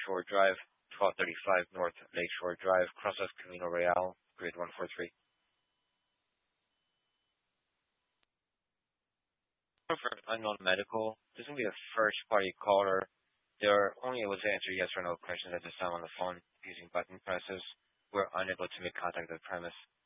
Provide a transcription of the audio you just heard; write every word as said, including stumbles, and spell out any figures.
Lakeshore Drive, twelve thirty-five North Lakeshore Drive, Crossroads Camino Real, grid one four three. For unknown medical, this will be a first-party caller. They're only able to answer yes or no questions at this time on the phone using button presses. We're unable to make contact with the premise.